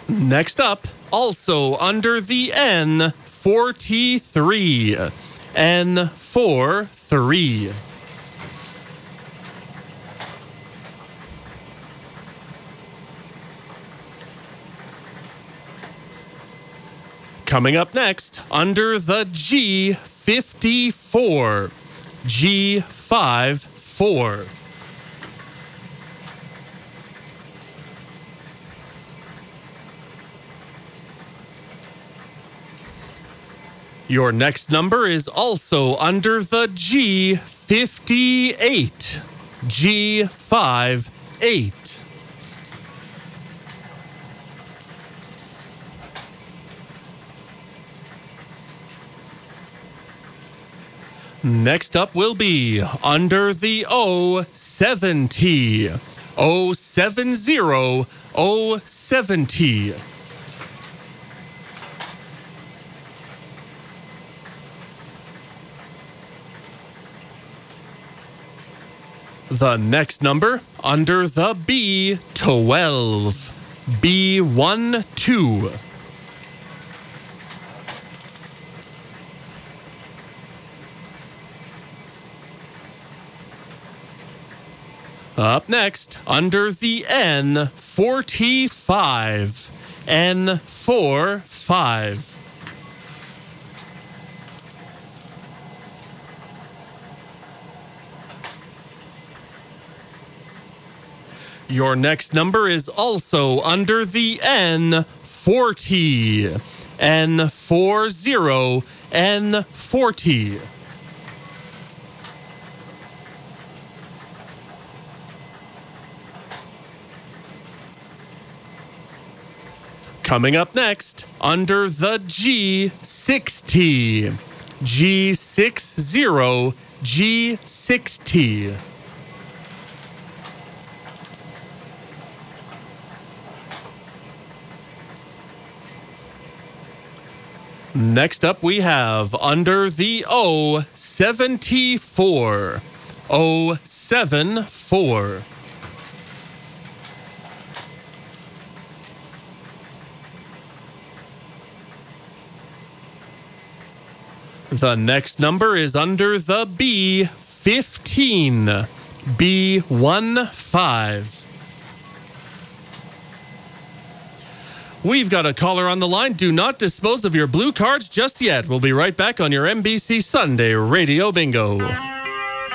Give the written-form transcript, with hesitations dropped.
Next up, also under the N43. N43. Coming up next, under the G54. G54. Your next number is also under the G58. G58. Next up will be under the O70. O70. O70. The next number under the B12. B12. Up next, under the N45. N45. Your next number is also under the N40. N40. N40. Coming up next, under the G60. G60. G60. Next up, we have under the O74. O74. The next number is under the B15. B15. We've got a caller on the line. Do not dispose of your blue cards just yet. We'll be right back on your NBC Sunday Radio Bingo.